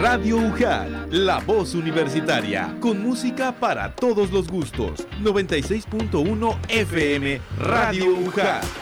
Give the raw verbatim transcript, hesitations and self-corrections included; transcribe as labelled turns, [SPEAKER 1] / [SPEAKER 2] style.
[SPEAKER 1] Radio U J A L, la voz universitaria, con música para todos los gustos. noventa y seis punto uno F M, Radio U J A L.